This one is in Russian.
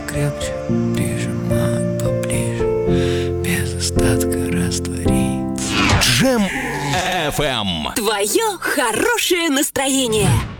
покрепче, прижимай поближе, без остатка растворить. Джем FM. Твое хорошее настроение.